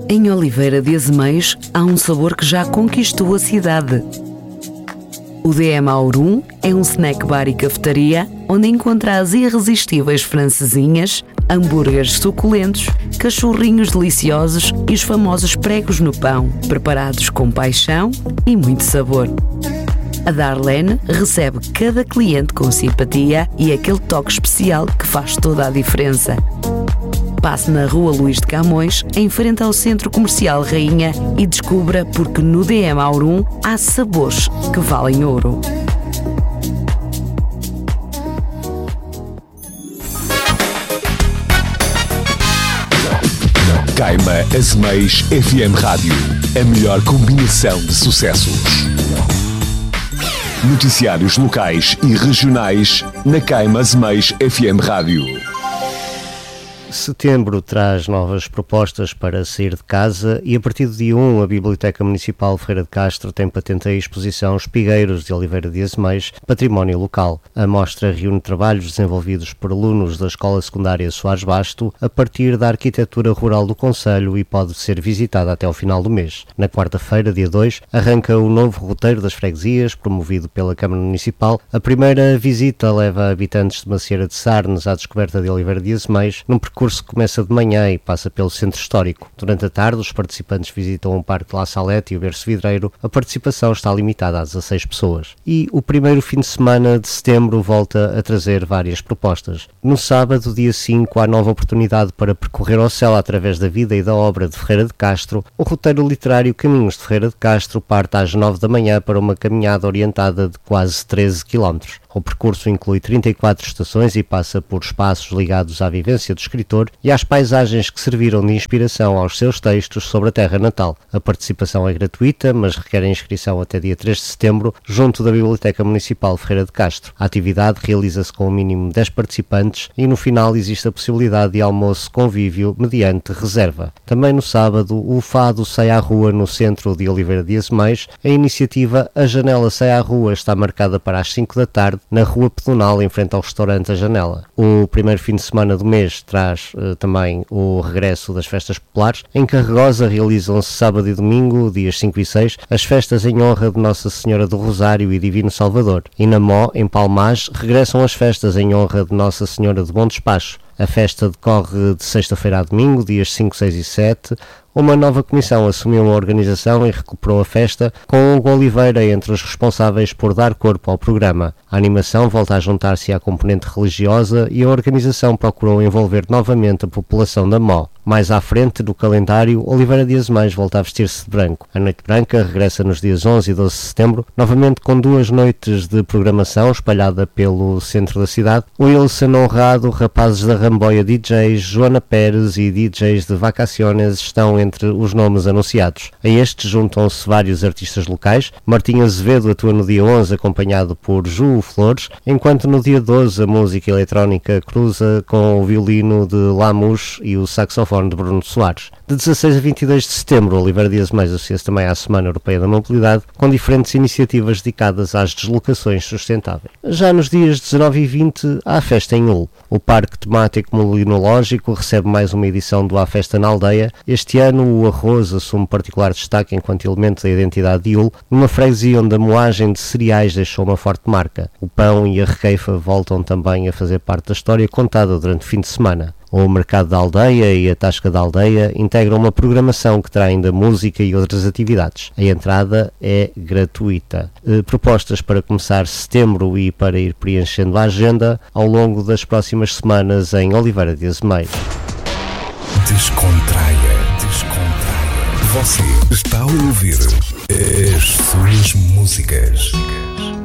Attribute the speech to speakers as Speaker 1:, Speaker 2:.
Speaker 1: Em Oliveira de Azeméis há um sabor que já conquistou a cidade. O DM Aurum é um snack bar e cafetaria onde encontra as irresistíveis francesinhas, hambúrgueres suculentos, cachorrinhos deliciosos e os famosos pregos no pão, preparados com paixão e muito sabor. A Darlene recebe cada cliente com simpatia e aquele toque especial que faz toda a diferença. Passe na Rua Luís de Camões, em frente ao Centro Comercial Rainha, e descubra porque no DM Aurum há sabores que valem ouro.
Speaker 2: Caima Azeméis FM Rádio, a melhor combinação de sucessos. Noticiários locais e regionais na Caima Azeméis FM Rádio.
Speaker 3: Setembro traz novas propostas para sair de casa e a partir do dia 1 a Biblioteca Municipal de Ferreira de Castro tem patente a exposição Espigueiros de Oliveira de Azeméis, Património Local. A mostra reúne trabalhos desenvolvidos por alunos da Escola Secundária Soares Basto a partir da arquitetura rural do concelho e pode ser visitada até ao final do mês. Na quarta-feira, dia 2, arranca o novo roteiro das freguesias, promovido pela Câmara Municipal. A primeira visita leva habitantes de Macieira de Sarnes à descoberta de Oliveira de Azeméis, num percurso que começa de manhã e passa pelo centro histórico. Durante a tarde, os participantes visitam o Parque de La Salette e o Berço Vidreiro. A participação está limitada a 16 pessoas. E o primeiro fim de semana de setembro volta a trazer várias propostas. No sábado, dia 5, há nova oportunidade para percorrer ao céu através da vida e da obra de Ferreira de Castro. O roteiro literário Caminhos de Ferreira de Castro parte às 9 da manhã para uma caminhada orientada de quase 13 km. O percurso inclui 34 estações e passa por espaços ligados à vivência do escritor e às paisagens que serviram de inspiração aos seus textos sobre a terra natal. A participação é gratuita, mas requer a inscrição até dia 3 de setembro, junto da Biblioteca Municipal de Ferreira de Castro. A atividade realiza-se com o mínimo de 10 participantes e no final existe a possibilidade de almoço convívio mediante reserva. Também no sábado, o Fado sai à rua no centro de Oliveira de Azeméis. A iniciativa A Janela Sai à Rua está marcada para as 5 da tarde, na Rua Pedonal, em frente ao restaurante A Janela. O primeiro fim de semana do mês traz também o regresso das festas populares. Em Carregosa realizam-se sábado e domingo, dias 5 e 6, as festas em honra de Nossa Senhora do Rosário e Divino Salvador. E na Mó, em Palmage, regressam as festas em honra de Nossa Senhora do Bom Despacho. A festa decorre de sexta-feira a domingo, dias 5, 6 e 7. Uma nova comissão assumiu a organização e recuperou a festa, com Hugo Oliveira entre os responsáveis por dar corpo ao programa. A animação volta a juntar-se à componente religiosa e a organização procurou envolver novamente a população da Mó. Mais à frente, no calendário, Oliveira de Azeméis volta a vestir-se de branco. A Noite Branca regressa nos dias 11 e 12 de setembro, novamente com 2 noites de programação espalhada pelo centro da cidade. Wilson Honrado, Rapazes da Ramboia DJs, Joana Pérez e DJs de Vacaciones estão entre os nomes anunciados. A estes juntam-se vários artistas locais. Martim Azevedo atua no dia 11 acompanhado por Ju Flores, enquanto no dia 12 a música eletrónica cruza com o violino de Lamus e o saxofone de Bruno Soares. De 16 a 22 de setembro, Oliveira de Azeméis associa-se também à Semana Europeia da Mobilidade, com diferentes iniciativas dedicadas às deslocações sustentáveis. Já nos dias 19 e 20, há a festa em Hull. O Parque Temático Molinológico recebe mais uma edição do A Festa na Aldeia. Este ano, o arroz assume particular destaque enquanto elemento da identidade de Hull, numa freguesia onde a moagem de cereais deixou uma forte marca. O pão e a requeifa voltam também a fazer parte da história contada durante o fim de semana. O Mercado da Aldeia e a Tasca da Aldeia integram uma programação que terá ainda música e outras atividades. A entrada é gratuita. Propostas para começar setembro e para ir preenchendo a agenda ao longo das próximas semanas em Oliveira de Azeméis.
Speaker 2: Descontraia. Você está a ouvir as suas músicas.